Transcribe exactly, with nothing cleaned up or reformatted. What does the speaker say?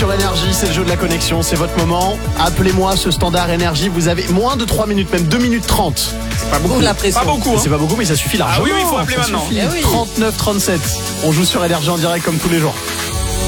sur Énergie, c'est le jeu de la connexion, c'est votre moment. Appelez-moi ce standard Énergie, vous avez moins de trois minutes, même deux minutes trente. C'est pas beaucoup, la pression. Pas beaucoup. Hein. C'est pas beaucoup, mais ça suffit largement. Ah oui, oui, il faut appeler ça maintenant. suffit. Eh oui. trente-neuf trente-sept. On joue sur Énergie en direct comme tous les jours.